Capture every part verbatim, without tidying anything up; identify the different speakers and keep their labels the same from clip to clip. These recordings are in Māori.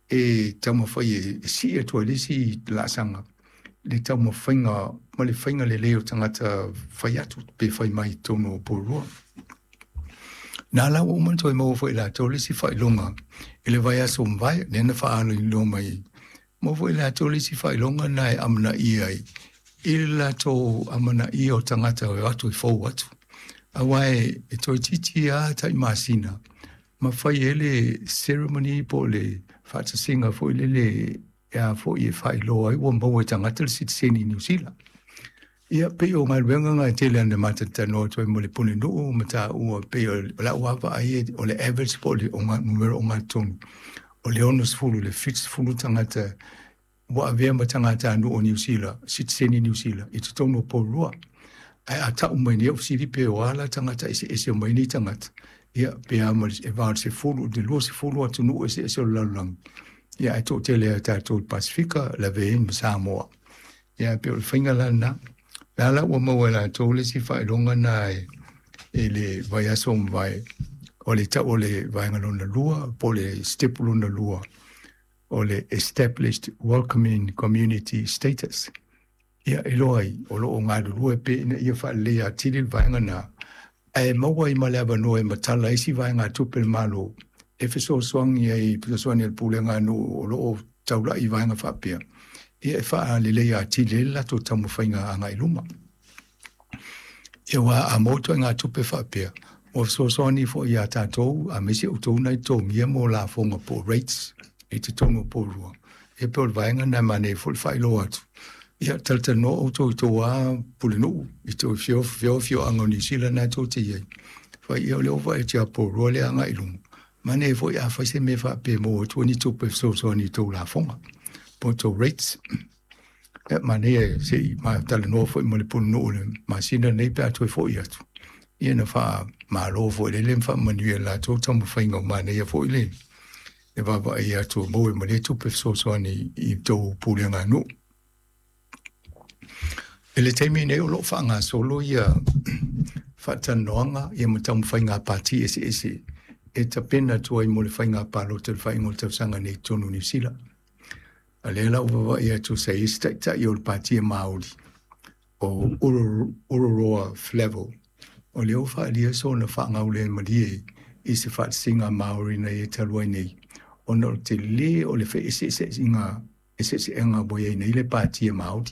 Speaker 1: e tau mawhai e si e tua lisi la sanga. Le tau mawhainga, ma le whainga le leo tangata whai atu pe whai mai tono o porua. Nā lau o manto e mau whai la tau lisi whai longa, e le vai aso mwai, nena wha alo i lo mai. Mau whai la tau lisi whai longa na e amana i ai. I la tau amana i o tangata o atu i fau atu. Awai e toi titi a tai masina. Ma whai ele ceremony po le whata singa fo le le ea fo i e whai loa i ua mau e tangata le sit seni New Zealand. Ia pe o ngai wenga ngai tele ane matata no toi mo le pune no mata ua pe o la ua wa ai o le average po le o ngai numero o ngai tonu. O le onus fulu le fits fulu tangata wa avea ma tangata anu o New Zealand, sit seni New Zealand, i tutono po rua. Ai a tau mai ni au siri pe o ala tangata ese ese o mai ni tangata. Ia pe a ma e vār se fulu, de lua se fulu atu nu ese ese o lalang. Ia e tō tele a tātou Pasifika, la veen ma Samoa. Ia pe o le whainga lana. Lala ua maua la tō le si whaelonga na e, e le vai aso mwai. O le tau o le vaenga lona lua, po le step lona lua. O le established welcoming community status. Ia e loai, o lo o ngā lua pe ina ia whaelea tili vaenga na. E maua i male ava no e matala isi vaenga tupel malo. E fiso swangi ai pisoani al pulenga no o lo o taula i vaenga whapea. Ia e wha le lea tili lato tamu whainga anga iluma. Ia wa a moto ngā tupe whapea. O fiso swani fo i a tātou, a mesi o tōna i tō ngia mo la fonga po rates. E te tono po rua. E pe o vaenga na mane fo le whailo atu. Ia talta no o tō i tō a pule no. I tō fio fio fio anga New Zealand na tō te iei. Whai ia leo whai tia po rua le anga iluma. Mane fo i a whai se me whape mo o tō ni tō pe fiso swani tō la fonga. Po tō rates. E mane e se i ma tala no fo i mole pule no le masina nei pe atu e fo i atu. Ia na wha ma lo fo i le le mwha manuia la tō tamu whainga mane ia fo i le. E wawa e atu mo e mole tō pe fiso swani i tō pule ngā no. E le teimi nei o lo whaanga solo ia whatanoanga ia matamu whainga pāti ese ese. E ta pena tua i mole whainga pālo te whaingo te wsanga nei tonu New Zealand. A leila uwawa ia tu sa ista ta i o le pāti e Māori o Uroroa Flavel. O leo wha lia so na whaanga ule marie i se wha singa Māori na e taluai nei. O na te le o le wha ese ese inga ese ese enga boia nei le pāti e Māori.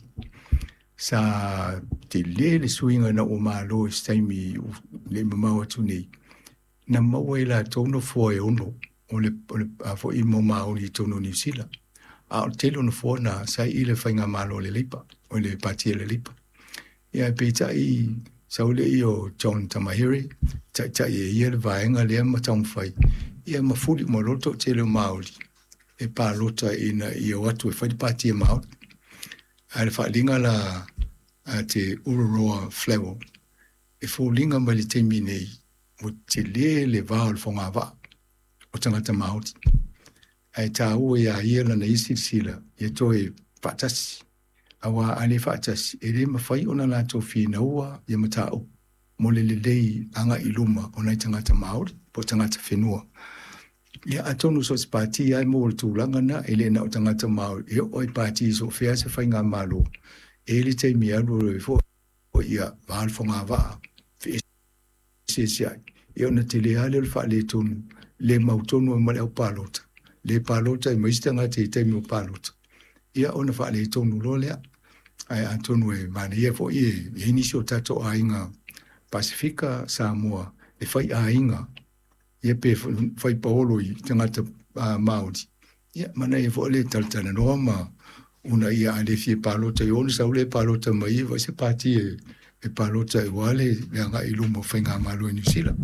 Speaker 1: Sa te le le suinga na o malo e staimi le mamau atu nei. Na maua i la tono fua e ono o le, o le a fo i mo Māori i tono New Zealand. A o telo na fua na sa i le whainga malo le lipa, o le pati le lipa. Ia pe ta i saule i o John Tamahiri, ta ta i ia le vaenga le matau mwhai. Ia mafuli mo loto telo Māori. E pa lota ina i o atu e whai pati e Māori. A le whaalinga la a te Uroroa Flavel. E fōlinga mai le teimi nei o te le le vāo le whonga wā o tangata Māori. Ai tā ua ia ia lana isi sila i toi whaatasi. Awa ane whaatasi e le mawhai ona la tō whina ua i matau. Mo le le lei anga i luma o nei tangata Māori po tangata whenua. Ia atonu so se pāti ai mo le tūlanga na e le na o tangata Māori. E oi pāti so whea se whainga malo. E le teimi alu roi fo o ia vāl whonga wā. Whe se se ai. E ona te le ale le wha le tonu. Le mautonu o male au pālota. Le pālota i maistanga te teimi o pālota. Ia ona wha le tonu lo lea. Ai atonu e mane ia fo i e inisi o tato a inga Pasifika Samoa. E whai a inga. Ia pe whai paolo i tangata uh, Māori. Ia mana e fo le taltana noa ma una ia ane fie pālota i ona saule pālota mai vai se pāti e, e pālota i wale le anga i lumo whainga malo i New Zealand.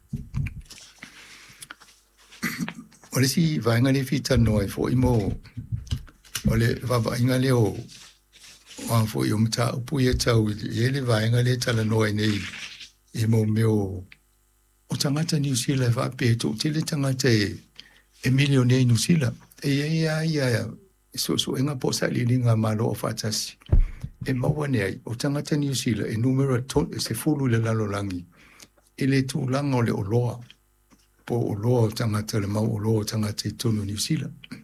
Speaker 1: O le si vaenga le fita noa e fo i mo o le vava inga leo o fo i o mta upu i e tau i le vaenga le tala noa i nei i mo meo o tangata New Zealand va pe to tele tangata e e milione New Zealand e ia ia ia so so enga posa lilinga malo o fatasi e mawane ai o tangata New Zealand e numero ton e se fulu le lalolangi e le tu langa o le oloa po o loa tangata le mau o loa tangata i tono New Zealand